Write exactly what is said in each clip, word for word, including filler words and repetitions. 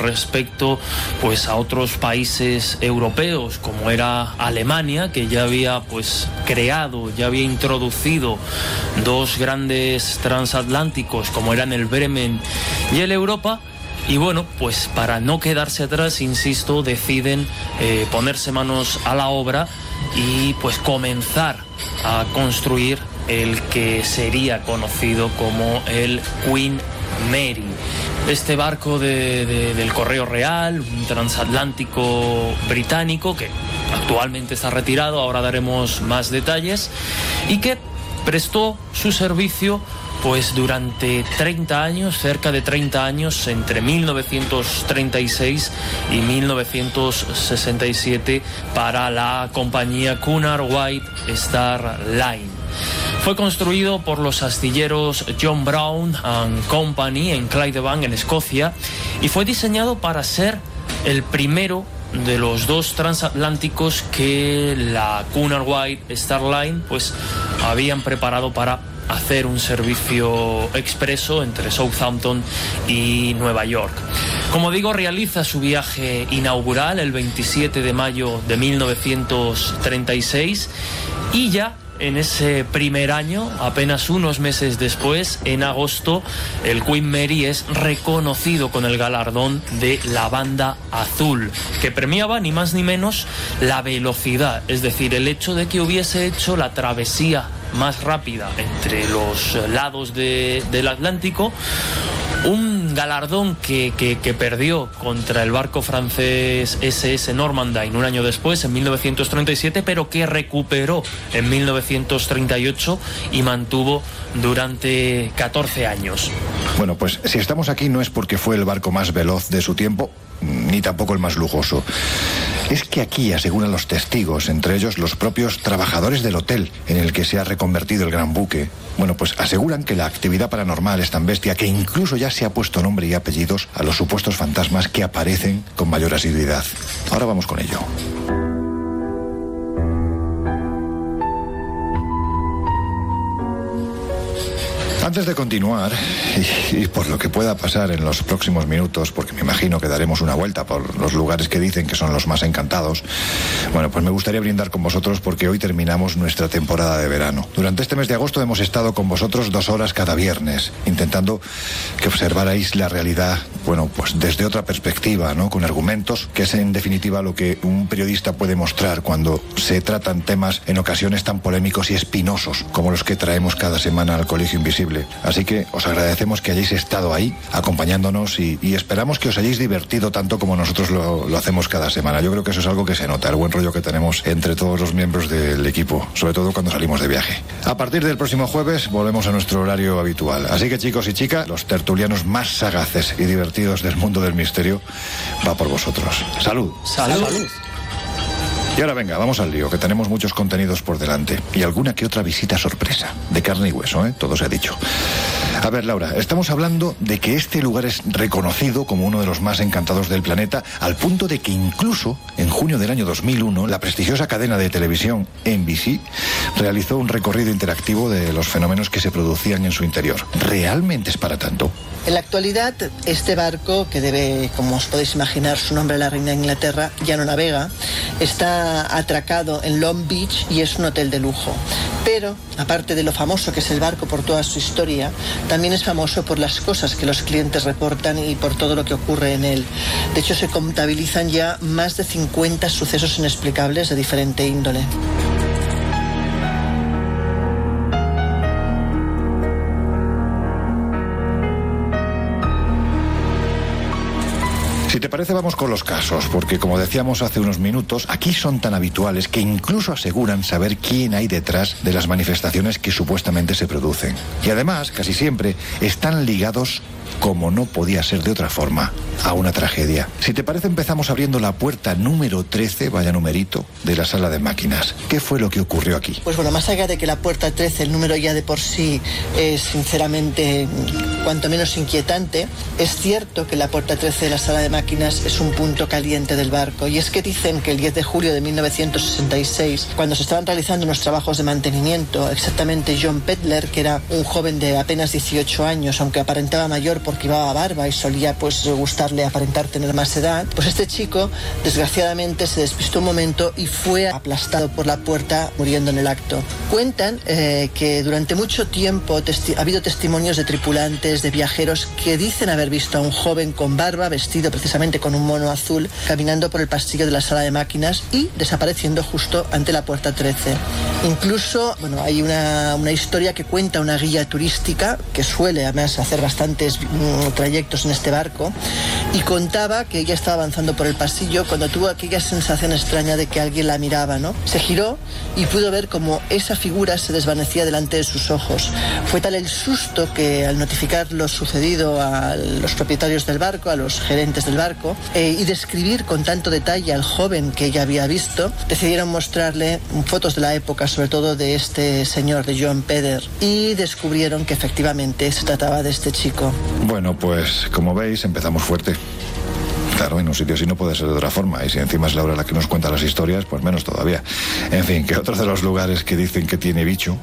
respecto pues a otros países europeos, como era Alemania, que ya había pues creado, ya había introducido dos grandes transatlánticos como eran el Bremen y el Europa. Y bueno, pues para no quedarse atrás, insisto, deciden eh, ponerse manos a la obra y pues comenzar a construir el que sería conocido como el Queen Mary. Este barco de, de, del Correo Real, un transatlántico británico que actualmente está retirado, ahora daremos más detalles, y que prestó su servicio pues durante treinta años, cerca de treinta años, entre mil novecientos treinta y seis y mil novecientos sesenta y siete para la compañía Cunard White Star Line. Fue construido por los astilleros John Brown and Company en Clydebank, en Escocia, y fue diseñado para ser el primero de los dos transatlánticos que la Cunard White Star Line pues habían preparado para hacer un servicio expreso entre Southampton y Nueva York. Como digo, realiza su viaje inaugural el veintisiete de mayo de mil novecientos treinta y seis y ya en ese primer año, apenas unos meses después, en agosto, el Queen Mary es reconocido con el galardón de la Banda Azul, que premiaba ni más ni menos la velocidad, es decir, el hecho de que hubiese hecho la travesía más rápida entre los lados de, del Atlántico, un galardón que, que, que perdió contra el barco francés ese ese Normandie un año después, en mil novecientos treinta y siete, pero que recuperó en mil novecientos treinta y ocho y mantuvo durante catorce años. Bueno, pues si estamos aquí no es porque fue el barco más veloz de su tiempo, ni tampoco el más lujoso. Es que aquí, aseguran los testigos, entre ellos los propios trabajadores del hotel en el que se ha reconvertido el gran buque, bueno, pues aseguran que la actividad paranormal es tan bestia que incluso ya se ha puesto nombre y apellidos a los supuestos fantasmas que aparecen con mayor asiduidad. Ahora vamos con ello. Antes de continuar, y, y por lo que pueda pasar en los próximos minutos, porque me imagino que daremos una vuelta por los lugares que dicen que son los más encantados, bueno, pues me gustaría brindar con vosotros porque hoy terminamos nuestra temporada de verano. Durante este mes de agosto hemos estado con vosotros dos horas cada viernes, intentando que observarais la realidad, bueno, pues desde otra perspectiva, ¿no? Con argumentos, que es en definitiva lo que un periodista puede mostrar cuando se tratan temas en ocasiones tan polémicos y espinosos como los que traemos cada semana al Colegio Invisible. Así que os agradecemos que hayáis estado ahí acompañándonos y, y esperamos que os hayáis divertido tanto como nosotros lo, lo hacemos cada semana. Yo creo que eso es algo que se nota, el buen rollo que tenemos entre todos los miembros del equipo, sobre todo cuando salimos de viaje. A partir del próximo jueves volvemos a nuestro horario habitual. Así que, chicos y chicas, los tertulianos más sagaces y divertidos del mundo del misterio va por vosotros. ¡Salud! ¡Salud! ¡Salud! Y ahora venga, vamos al lío, que tenemos muchos contenidos por delante y alguna que otra visita sorpresa, de carne y hueso, ¿eh? Todo se ha dicho. A ver, Laura, estamos hablando de que este lugar es reconocido como uno de los más encantados del planeta, al punto de que incluso en junio del año dos mil uno la prestigiosa cadena de televisión N B C realizó un recorrido interactivo de los fenómenos que se producían en su interior. ¿Realmente es para tanto? En la actualidad, este barco, que debe, como os podéis imaginar, su nombre a la reina de Inglaterra, ya no navega, está atracado en Long Beach y es un hotel de lujo. Pero, aparte de lo famoso que es el barco por toda su historia, también es famoso por las cosas que los clientes reportan y por todo lo que ocurre en él. De hecho, se contabilizan ya más de cincuenta sucesos inexplicables de diferente índole. Si te parece, vamos con los casos, porque como decíamos hace unos minutos, aquí son tan habituales que incluso aseguran saber quién hay detrás de las manifestaciones que supuestamente se producen. Y además, casi siempre, están ligados, como no podía ser de otra forma, a una tragedia. Si te parece, empezamos abriendo la puerta número trece, vaya numerito, de la sala de máquinas. ¿Qué fue lo que ocurrió aquí? Pues bueno, más allá de que la puerta trece, el número ya de por sí es sinceramente cuanto menos inquietante, es cierto que la puerta trece de la sala de máquinas máquinas es un punto caliente del barco. Y es que dicen que el diez de julio de mil novecientos sesenta y seis, cuando se estaban realizando unos trabajos de mantenimiento, exactamente John Pedler, que era un joven de apenas dieciocho años, aunque aparentaba mayor porque llevaba barba y solía pues gustarle aparentar tener más edad, pues este chico desgraciadamente se despistó un momento y fue aplastado por la puerta, muriendo en el acto. Cuentan eh, que durante mucho tiempo testi- ha habido testimonios de tripulantes, de viajeros que dicen haber visto a un joven con barba, vestido precisamente con un mono azul, caminando por el pasillo de la sala de máquinas y desapareciendo justo ante la puerta trece. Incluso, bueno, hay una, una historia que cuenta una guía turística que suele además hacer bastantes mm, trayectos en este barco, y contaba que ella estaba avanzando por el pasillo cuando tuvo aquella sensación extraña de que alguien la miraba, ¿no? Se giró y pudo ver como esa figura se desvanecía delante de sus ojos. Fue tal el susto que al notificar lo sucedido a los propietarios del barco, a los gerentes del barco, eh, y describir con tanto detalle al joven que ella había visto, decidieron mostrarle fotos de la época, sobre todo de este señor, de John Pedler, y descubrieron que efectivamente se trataba de este chico. Bueno, pues como veis empezamos fuerte. Claro, en un sitio así no puede ser de otra forma, y si encima es Laura la que nos cuenta las historias, pues menos todavía. En fin, que otro de los lugares que dicen que tiene bicho,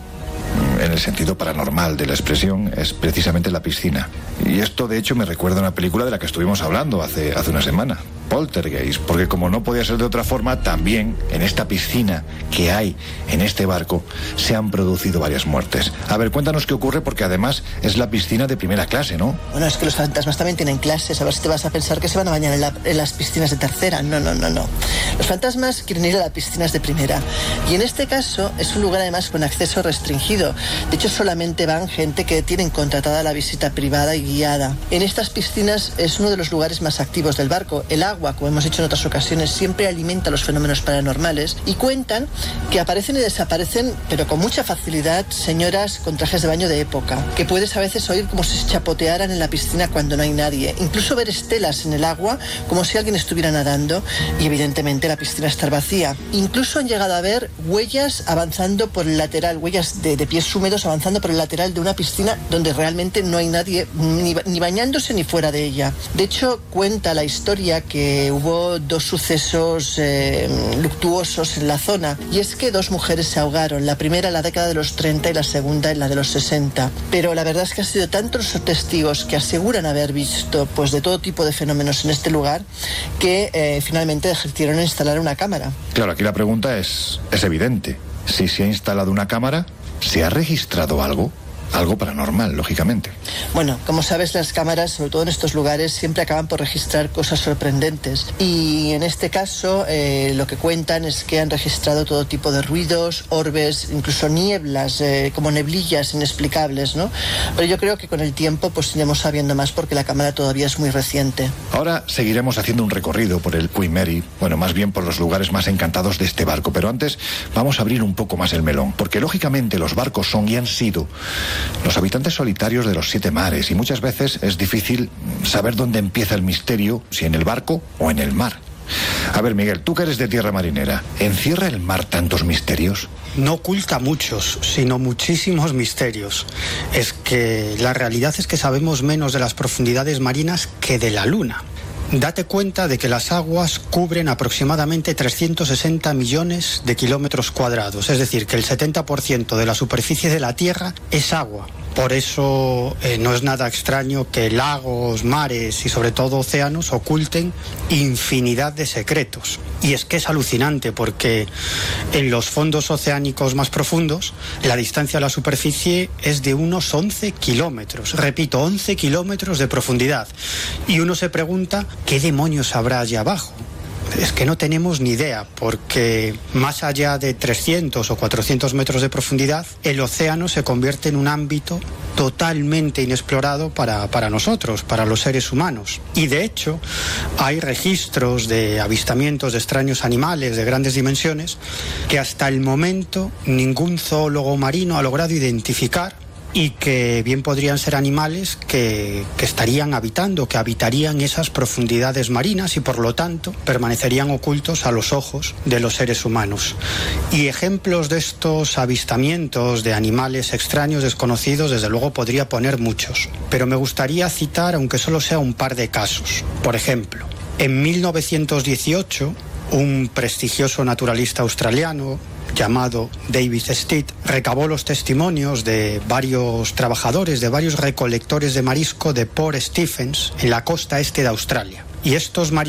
en el sentido paranormal de la expresión, es precisamente la piscina. Y esto de hecho me recuerda a una película de la que estuvimos hablando hace, hace una semana, Poltergeist, porque como no podía ser de otra forma, también en esta piscina que hay en este barco se han producido varias muertes. A ver, cuéntanos qué ocurre, porque además es la piscina de primera clase, ¿no? Bueno, es que los fantasmas también tienen clases. A ver si te vas a pensar que se van a bañar en, la, en las piscinas de tercera. No, no, no, no. Los fantasmas quieren ir a las piscinas de primera. Y en este caso es un lugar además con acceso restringido. De hecho, solamente van gente que tienen contratada la visita privada y guiada. En estas piscinas es uno de los lugares más activos del barco. El agua, como hemos dicho en otras ocasiones, siempre alimenta los fenómenos paranormales, y cuentan que aparecen y desaparecen, pero con mucha facilidad, señoras con trajes de baño de época, que puedes a veces oír como si se chapotearan en la piscina cuando no hay nadie, incluso ver estelas en el agua como si alguien estuviera nadando, y evidentemente la piscina estar vacía. Incluso han llegado a ver huellas avanzando por el lateral, huellas de, de pies húmedos avanzando por el lateral de una piscina donde realmente no hay nadie ni, ni bañándose ni fuera de ella. De hecho, cuenta la historia que hubo dos sucesos eh, luctuosos en la zona, y es que dos mujeres se ahogaron, la primera en la década de los treinta y la segunda en la de los sesenta, pero la verdad es que ha sido tantos los testigos que aseguran haber visto pues de todo tipo de fenómenos en este lugar que eh, finalmente decidieron instalar una cámara. Claro, aquí la pregunta es, es evidente. Si se ha instalado una cámara, ¿se ha registrado algo? Algo paranormal, lógicamente. Bueno, como sabes, las cámaras, sobre todo en estos lugares, siempre acaban por registrar cosas sorprendentes. Y en este caso, eh, lo que cuentan es que han registrado todo tipo de ruidos, orbes, incluso nieblas, eh, como neblillas inexplicables, ¿no? Pero yo creo que con el tiempo pues iremos sabiendo más, porque la cámara todavía es muy reciente. Ahora seguiremos haciendo un recorrido por el Queen Mary, bueno, más bien por los lugares más encantados de este barco. Pero antes vamos a abrir un poco más el melón, porque lógicamente los barcos son y han sido los habitantes solitarios de los siete mares, y muchas veces es difícil saber dónde empieza el misterio, si en el barco o en el mar. A ver, Miguel, tú que eres de tierra marinera, ¿encierra el mar tantos misterios? No oculta muchos, sino muchísimos misterios. Es que la realidad es que sabemos menos de las profundidades marinas que de la Luna. Date cuenta de que las aguas cubren aproximadamente trescientos sesenta millones de kilómetros cuadrados, es decir, que el setenta por ciento de la superficie de la Tierra es agua. Por eso eh, no es nada extraño que lagos, mares y sobre todo océanos oculten infinidad de secretos. Y es que es alucinante, porque en los fondos oceánicos más profundos la distancia a la superficie es de unos once kilómetros. Repito, once kilómetros de profundidad. Y uno se pregunta, ¿qué demonios habrá allá abajo? Es que no tenemos ni idea, porque más allá de trescientos o cuatrocientos metros de profundidad, el océano se convierte en un ámbito totalmente inexplorado para, para nosotros, para los seres humanos. Y de hecho, hay registros de avistamientos de extraños animales de grandes dimensiones que hasta el momento ningún zoólogo marino ha logrado identificar, y que bien podrían ser animales que, que estarían habitando, que habitarían esas profundidades marinas y por lo tanto permanecerían ocultos a los ojos de los seres humanos. Y ejemplos de estos avistamientos de animales extraños, desconocidos, desde luego podría poner muchos, pero me gustaría citar, aunque solo sea un par de casos. Por ejemplo, En mil novecientos dieciocho, un prestigioso naturalista australiano llamado David Stead recabó los testimonios de varios trabajadores, de varios recolectores de marisco de Port Stephens, en la costa este de Australia. Y estos mariscos